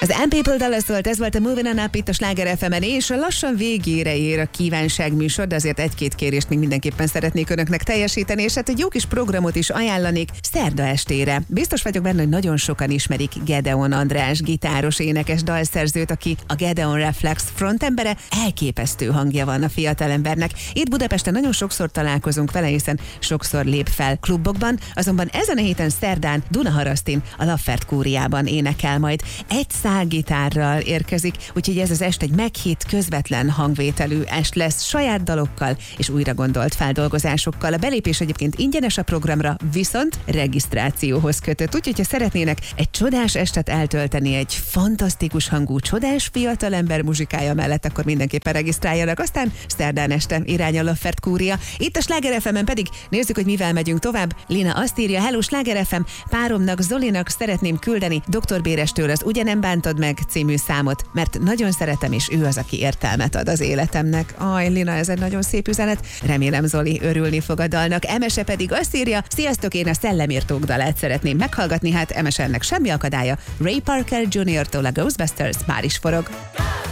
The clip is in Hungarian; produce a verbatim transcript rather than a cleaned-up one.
Az M People dala szólt, ez volt a Moving On Up itt a Sláger ef emen, és lassan végére ér a kívánságműsor, de azért egy-két kérést még mindenképpen szeretnék önöknek teljesíteni, és hát egy jó kis programot is ajánlanék szerda estére. Biztos vagyok benne, hogy nagyon sokan ismerik Gedeon András, gitáros, énekes, dalszerzőt, aki a Gedeon Reflex frontembere. Elképesztő hangja van a fiatalembernek. Itt Budapesten nagyon sokszor találkozunk vele, hiszen sokszor lép fel klubokban, azonban ezen a héten szerdán Dunaharasztin a Laffert Kúriában énekel majd. Egy gitárral érkezik, úgyhogy ez az est egy meghitt, közvetlen hangvételű est lesz, saját dalokkal és újra gondolt feldolgozásokkal. A belépés egyébként ingyenes a programra, viszont regisztrációhoz kötött. Úgyhogy, ha szeretnének egy csodás estet eltölteni egy fantasztikus hangú, csodás fiatalember muzsikája mellett, akkor mindenképpen regisztráljanak. Aztán szerdán este irány a Laffert Kúria. Itt a Sláger ef emen pedig nézzük, hogy mivel megyünk tovább. Lina azt írja: hello Sláger ef em, páromnak, Zolinak szeretném küldeni doktor Bérestől az Ugye nem bántod meg című számot, mert nagyon szeretem, és ő az, aki értelmet ad az életemnek. Aj, Lina, ez egy nagyon szép üzenet. Remélem Zoli örülni fog a dalnak. Emese pedig azt írja: sziasztok, én a Szellemírtók dalát szeretném meghallgatni, hát Emesennek semmi akadálya. Ray Parker junior-tól a Ghostbusters már is forog.